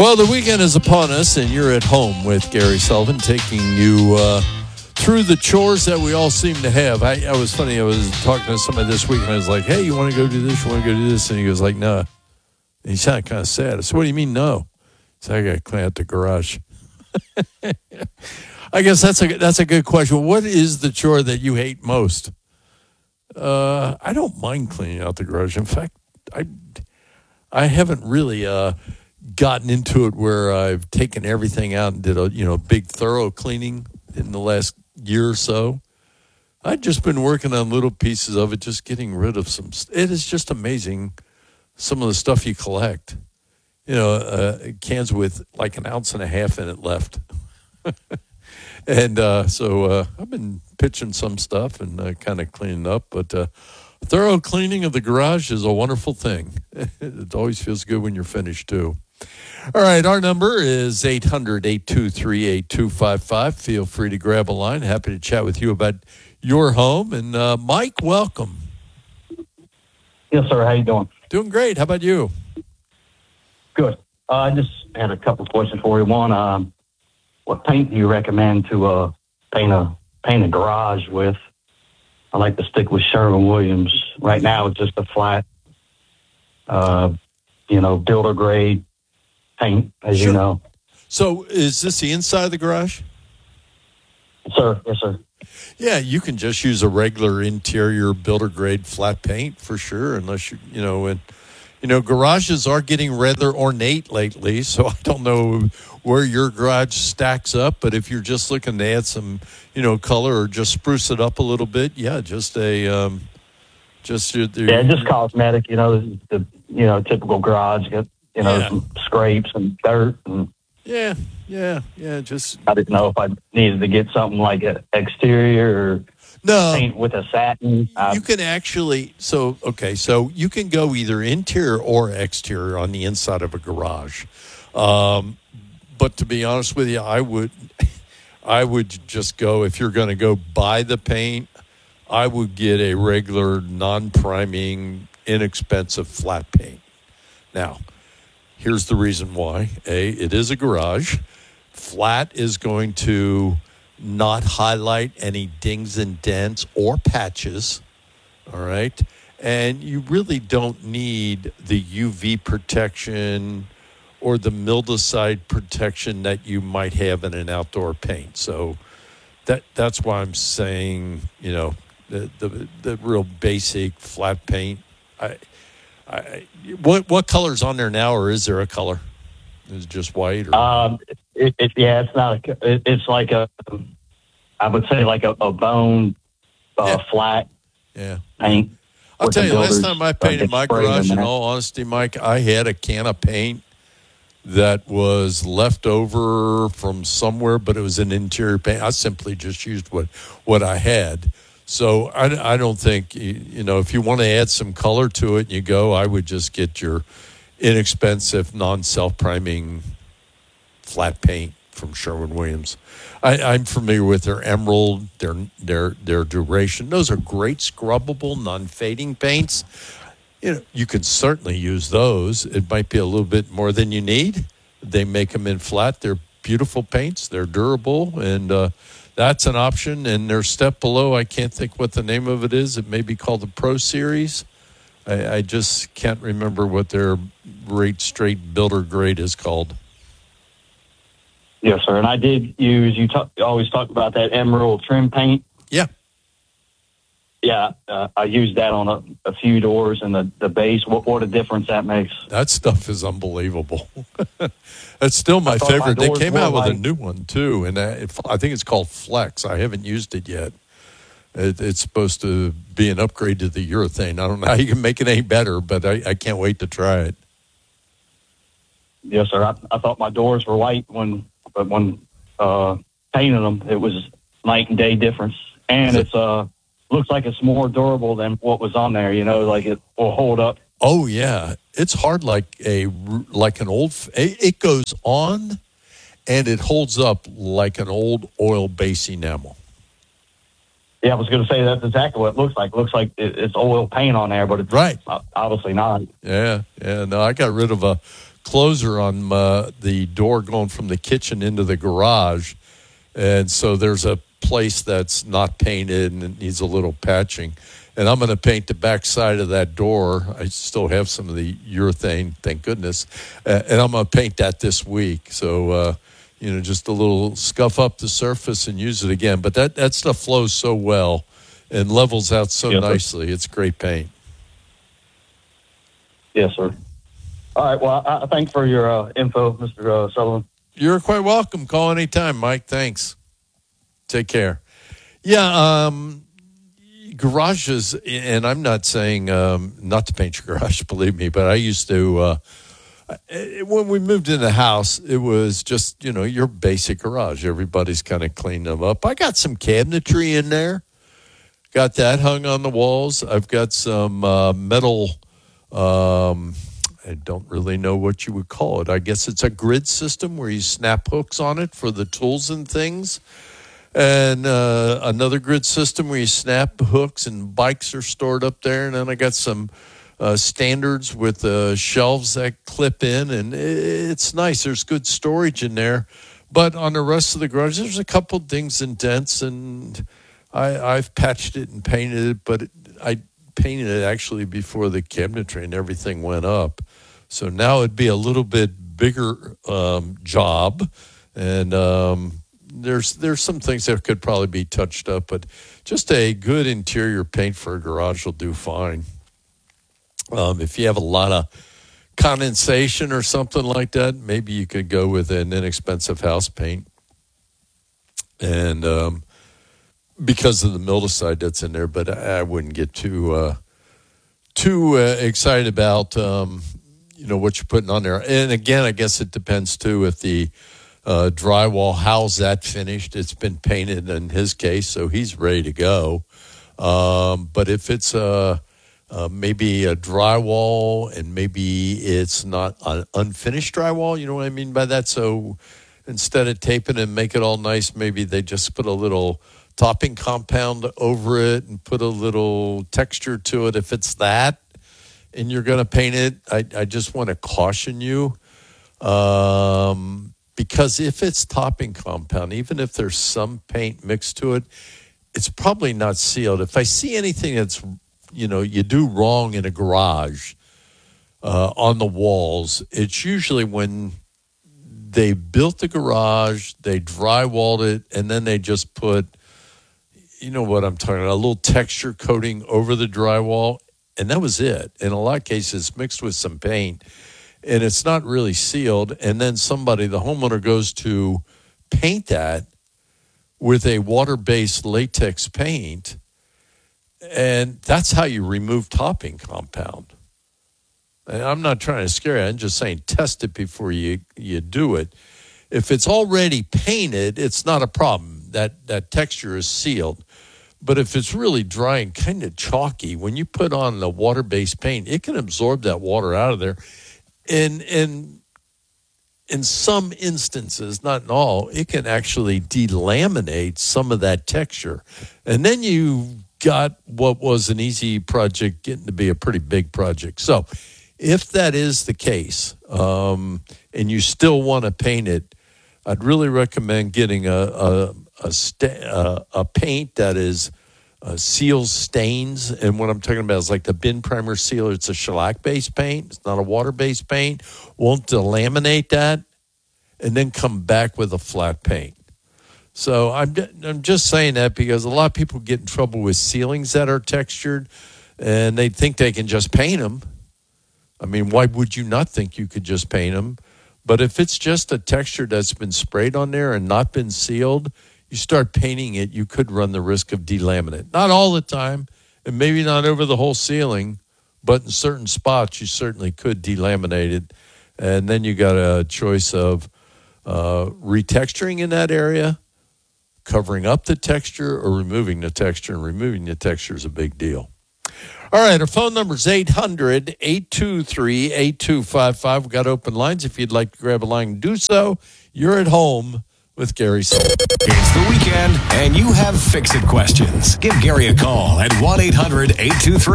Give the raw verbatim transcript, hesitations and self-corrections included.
Well, the weekend is upon us, and you're at home with Gary Sullivan, taking you uh, through the chores that we all seem to have. I, I was funny. I was talking to somebody this week, and I was like, "Hey, you want to go do this? You want to go do this?" And he goes like, "No." And he sounded kind of sad. I said, "What do you mean, no?" He said, "I got to clean out the garage." I guess that's a that's a good question. What is the chore that you hate most? Uh, I don't mind cleaning out the garage. In fact, I I haven't really uh, gotten into it where I've taken everything out and did a you know big thorough cleaning in the last year or so. I've just been working on little pieces of it, just getting rid of some. It is just amazing some of the stuff you collect. You know, uh, cans with like an ounce and a half in it left. And uh, so uh, I've been pitching some stuff and uh, kind of cleaning up. But uh, thorough cleaning of the garage is a wonderful thing. It always feels good when you're finished, too. All right, our number is eight hundred, eight two three, eight two five five. Feel free to grab a line. Happy to chat with you about your home. And uh, Mike, welcome. Yes, sir. How you doing? Doing great. How about you? Good. Uh, I just had a couple questions for you. One, um, what paint do you recommend to uh, paint a paint a garage with? I like to stick with Sherwin-Williams. Right now, it's just a flat, uh, you know, builder grade paint, as Sure. you know. So is this the inside of the garage? Sir, yes, sir. Yeah, you can just use a regular interior builder grade flat paint for sure, unless you, you know, and, you know, garages are getting rather ornate lately, so I don't know where your garage stacks up, but if you're just looking to add some, you know, color or just spruce it up a little bit, yeah, just a, um, just your, your, Yeah, just cosmetic, you know, the, you know, typical garage, get, you know, Yeah. some scrapes and dirt. And yeah, yeah, yeah, just, I didn't know if I needed to get something like an exterior or no. paint with a satin. I, You can actually, so, okay, so you can go either interior or exterior on the inside of a garage. Um, but to be honest with you, I would, I would just go, if you're going to go buy the paint, I would get a regular non-priming, inexpensive flat paint. Now, here's the reason why. A, it is a garage. Flat is going to not highlight any dings and dents or patches, all right? And you really don't need the U V protection or the mildewcide protection that you might have in an outdoor paint. So that that's why I'm saying, you know, the the, the real basic flat paint. I, I, what what color's on there now, or is there a color? Is it just white? Or? Um, it, it, yeah, it's not. A, it, it's like a. I would say like a, a bone, uh, Yeah. flat Yeah. paint. I'll with tell the you, last builders, time I uh, painted get my sprayed garage, in that. all honesty, Mike, I had a can of paint that was left over from somewhere, but it was an interior paint. I simply just used what, what I had. So I, I don't think, you, you know, if you want to add some color to it and you go, I would just get your inexpensive, non-self-priming flat paint from Sherwin-Williams. I, I'm familiar with their Emerald, their their their Duration. Those are great scrubbable, non-fading paints. You know, you can certainly use those. It might be a little bit more than you need. They make them in flat. They're beautiful paints. They're durable, and uh, that's an option. And their step below, I can't think what the name of it is. It may be called the Pro Series. I, I just can't remember what their rate straight builder grade is called. Yes, sir. And I did use. You, talk, you always talk about that emerald trim paint. Yeah. Yeah, uh, I used that on a, a few doors and the, the base. What what a difference that makes. That stuff is unbelievable. That's still my I thought my favorite. They doors came were out with a like- new one, too, and I, I think it's called Flex. I haven't used it yet. It, it's supposed to be an upgrade to the urethane. I don't know how you can make it any better, but I, I can't wait to try it. Yes, sir. I, I thought my doors were white when, but when uh, painting them, it was night and day difference. And it's uh looks like it's more durable than what was on there. You know, like it will hold up. Oh, yeah. It's hard like a like an old – it goes on and it holds up like an old oil base enamel. Yeah, I was going to say that's exactly what it looks like. It looks like it, it's oil paint on there, but it's Right. obviously not. Yeah, yeah. No, I got rid of a closer on uh, the door going from the kitchen into the garage, and so there's a place that's not painted and it needs a little patching. And I'm going to paint the back side of that door. I still have some of the urethane, thank goodness, uh, and I'm going to paint that this week. So, uh, you know, just a little scuff up the surface and use it again. But that, that stuff flows so well and levels out so Yes, sir. nicely. It's great paint. Yes, sir. All right. Well, I, I thank for your uh, info, Mister Uh, Sullivan. You're quite welcome. Call anytime, Mike. Thanks. Take care. Yeah, um, garages, and I'm not saying um, not to paint your garage, believe me, but I used to, uh, when we moved in the house, it was just, you know, your basic garage. Everybody's kind of cleaned them up. I got some cabinetry in there. Got that hung on the walls. I've got some uh, metal, um, I don't really know what you would call it. I guess it's a grid system where you snap hooks on it for the tools and things. And uh, another grid system where you snap hooks and bikes are stored up there. And then I got some uh, standards with uh, shelves that clip in. And it's nice. There's good storage in there. But on the rest of the garage, there's a couple things in dents. And I, I've patched it and painted it. But it, I painted it actually before the cabinetry and everything went up. So now it'd be a little bit bigger um, job. And... Um, There's there's some things that could probably be touched up, but just a good interior paint for a garage will do fine. Um, if you have a lot of condensation or something like that, maybe you could go with an inexpensive house paint. And um, because of the mildewcide that's in there, but I, I wouldn't get too uh, too uh, excited about um, you know what you're putting on there. And again, I guess it depends too if the Uh, drywall, how's that finished? It's been painted in his case, so he's ready to go. Um, but if it's a, uh, maybe a drywall and maybe it's not an unfinished drywall, you know what I mean by that? So instead of taping and make it all nice, maybe they just put a little topping compound over it and put a little texture to it. If it's that and you're going to paint it, I, I just want to caution you. Um, Because if it's topping compound, even if there's some paint mixed to it, it's probably not sealed. If I see anything that's, you know, you do wrong in a garage uh, on the walls, it's usually when they built the garage, they drywalled it, and then they just put, you know what I'm talking about, a little texture coating over the drywall, and that was it. In a lot of cases, mixed with some paint. And it's not really sealed, and then somebody, the homeowner, goes to paint that with a water-based latex paint, and that's how you remove topping compound. And I'm not trying to scare you. I'm just saying test it before you, you do it. If it's already painted, it's not a problem. That, that texture is sealed. But if it's really dry and kind of chalky, when you put on the water-based paint, it can absorb that water out of there. And in in some instances, not in all, it can actually delaminate some of that texture. And then you got what was an easy project getting to be a pretty big project. So if that is the case, um, and you still want to paint it, I'd really recommend getting a a, a, sta- a, a paint that is Uh, seals stains, and what I'm talking about is like the bin primer sealer. It's a shellac-based paint. It's not a water-based paint. Won't delaminate that, and then come back with a flat paint. So I'm I'm just saying that because a lot of people get in trouble with ceilings that are textured, and they think they can just paint them. I mean, why would you not think you could just paint them? But if it's just a texture that's been sprayed on there and not been sealed, you start painting it, you could run the risk of delaminate. Not all the time, and maybe not over the whole ceiling, but in certain spots you certainly could delaminate it. And then you got a choice of uh, retexturing in that area, covering up the texture, or removing the texture. And removing the texture is a big deal. All right, our phone number is eight hundred, eight two three, eight two five five. We've got open lines. If you'd like to grab a line, do so. You're at home with Gary Sullivan. It's the weekend, and you have fix-it questions. Give Gary a call at one eight hundred eight two three